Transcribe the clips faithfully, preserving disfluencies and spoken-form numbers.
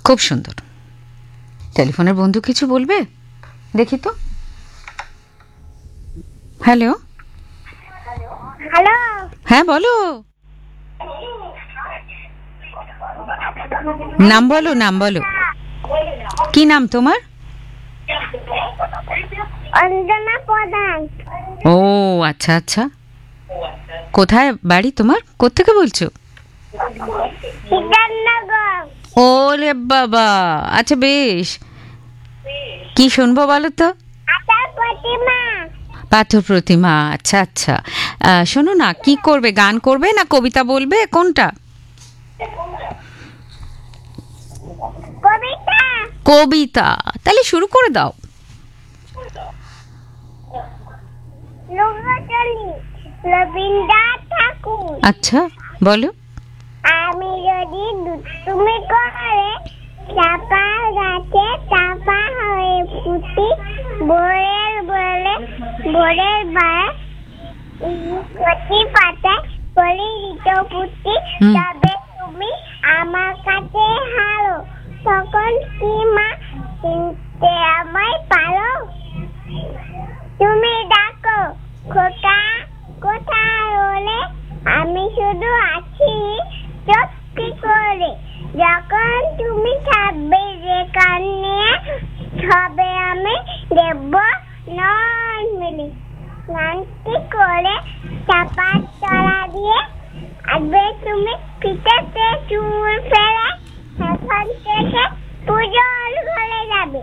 খুব সুন্দর। টেলিফোনের বন্ধু কিছু বলবে? দেখি তো। হ্যালো। হ্যালো। হ্যাঁ বলো, নাম বলো, নাম বলো। কি নাম তোমার? অঞ্জনা প্রধান। ও আচ্ছা আচ্ছা, কোথায় বাড়ি তোমার? কোত্থেকে বলছো? সিদ্ধার্থনগর। ওরে বাবা, আচ্ছা বেশ, কি শুনবো বলো তো? আচার প্রতিমা। পাথর প্রতিমা, আচ্ছা আচ্ছা। আহ, শোনো না, কি করবে, গান করবে না কবিতা বলবে, কোনটা? কবিতা। কবিতা, তাহলে শুরু করে দাও। লুকোচুরি, রবীন্দ্রনাথ ঠাকুর। আচ্ছা বলো। আমি যদি দুষ্টুমি করে চাপা গাছে চাপা হয়ে ফুটি, ভোরের বলে ভোরের বার কচি পাতায় বলি ঋত পুটি, হুম। তবে তুমি আমার কাছে হারো, তখন কি মা চিনতে আমায় পারো? তুমি ডাকো খোকা কোথায় ওলে, আমি শুধু আছি চুপটি করে, যখন তুমি থাকবে যে কান নিয়ে, তবে আমি দেব নন মিলি গানটি করে চাপার তলা দিয়ে, আসবে তুমি পিঠেতে চুল ফেলে, এখন থেকে পুজোর ঘরে যাবে,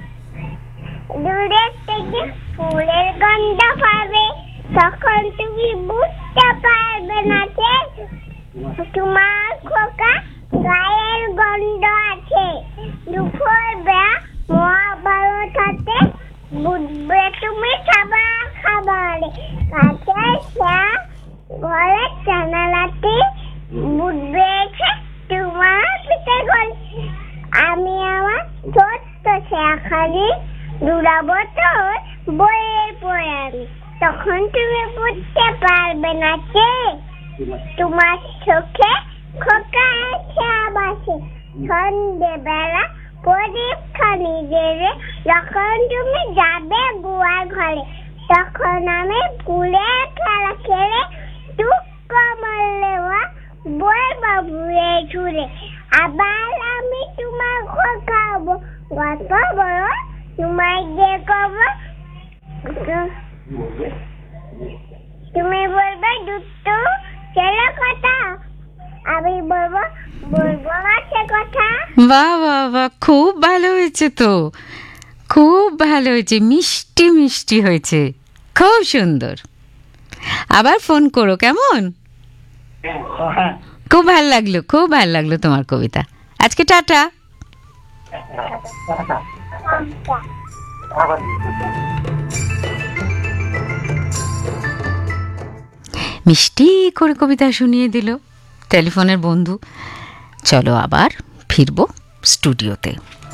দূরের থেকে ফুলের গন্ধ পাবে, তখন তুমি বুঝতে পারবে না যে তোমার খোকা গায়ের গন্ধ আছে, দুপুর বেলা মহাভারতে বুঝবে তুমি খাবার খাবারে, কাছে ঘরে জানালাতে বুঝবে তোমার পিঠে ঘর, আমি আমার ছোট্ট শেখারি দুরাবো তোর বইয়ের পড়ানি, তখন তুমি বুঝতে পারবে না যে তোমার চোখে খোকা আছে আবাসে, সন্ধ্যেবেলা পরীক্ষা নিজের, যখন তুমি যাবে গুয়ার ঘরে, তখন আমি ফুলের খেলা খেলে টুক্কা মারলে বই বাবুয়ে ছুড়ে, আবার আমি তোমার খোকাবো গল্প বড়, তোমায় যে কব তুমি বলবে দুটো ছেলে কথা, আমি বলবো বলবো না সে কথা। বাহ বাহ বাহ, খুব ভালো হয়েছে তো, খুব ভালো হয়েছে, মিষ্টি মিষ্টি হয়েছে, খুব সুন্দর। আবার ফোন করো কেমন? খুব ভালো লাগলো, খুব ভালো লাগলো তোমার কবিতা। আজকে টাটা। মিষ্টি করে কবিতা শুনিয়ে দিল টেলিফোনের বন্ধু। চলো আবার ফিরবো স্টুডিওতে।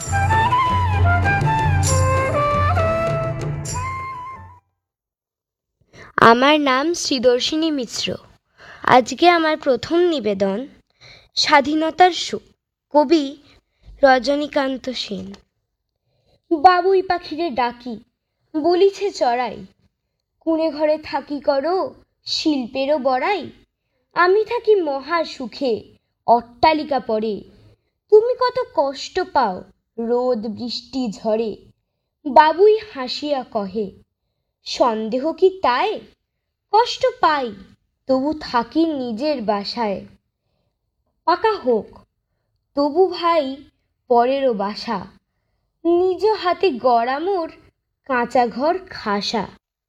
আমার নাম শ্রীদর্শিনী মিশ্র। আজকে আমার প্রথম নিবেদন স্বাধীনতার সুখ, কবি রজনীকান্ত সেন। বাবুই পাখিরে ডাকি বলিছে চড়াই, কুঁড়ে ঘরে থাকি করো শিল্পেরও বড়াই, আমি থাকি মহা সুখে অট্টালিকা পরে, তুমি কত কষ্ট পাও রোদ বৃষ্টি ঝড়ে। বাবুই হাসিয়া কহে, সন্দেহ কি তাই, কষ্ট পাই তবু থাকি নিজের বাসায়, পাকা হোক তবু ভাই পরেরও বাসা, নিজ হাতে গড়া মোর কাঁচা ঘর খাসা।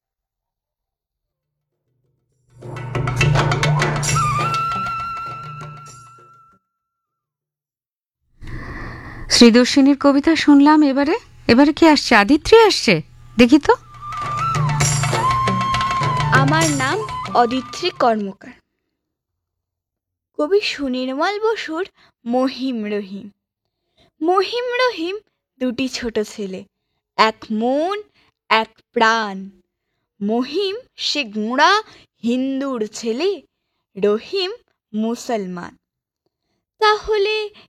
শ্রীদর্শিনীর কবিতা শুনলাম। এবারে এবারে কি আসছে? আদিত্রি আসছে, দেখি তো। আমার নাম অদিত্রি কর্মকার। কবি সুনির্মল বসুর মহিম রহিম। মহিম রহিম দুটি ছোট ছেলে, এক মন এক প্রাণ। মহিম সে গুঁড়া হিন্দুর ছেলে, রহিম মুসলমান। তাহলে